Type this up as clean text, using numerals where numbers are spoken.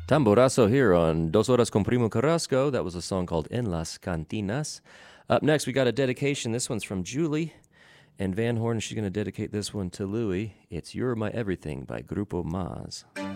Tamborazo here on Dos Horas con Primo Carrasco. That was a song called En las Cantinas. Up next, we got a dedication. This one's from Julie and Van Horn. She's going to dedicate this one to Louie. It's You're My Everything by Grupo Maz.